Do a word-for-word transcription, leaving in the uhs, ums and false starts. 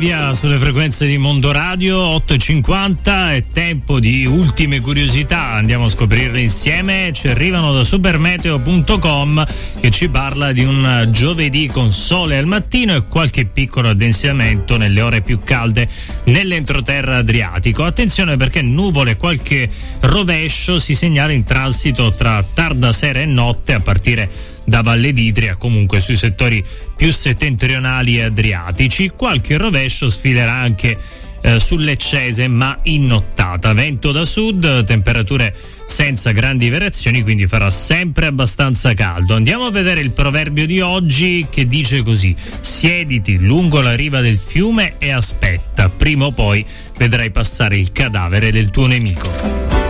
via sulle frequenze di Mondo Radio. Otto e cinquanta, è tempo di ultime curiosità, andiamo a scoprirle insieme. Ci arrivano da supermeteo punto com, che ci parla di un giovedì con sole al mattino e qualche piccolo addensamento nelle ore più calde nell'entroterra adriatico. Attenzione, perché nuvole e qualche rovescio si segnala in transito tra tarda sera e notte a partire da Valle d'Itria, comunque sui settori più settentrionali e adriatici. Qualche rovescio sfilerà anche eh, sull'Eccese, ma in nottata. Vento da sud, temperature senza grandi variazioni, quindi farà sempre abbastanza caldo. Andiamo a vedere il proverbio di oggi, che dice così: siediti lungo la riva del fiume e aspetta, prima o poi vedrai passare il cadavere del tuo nemico.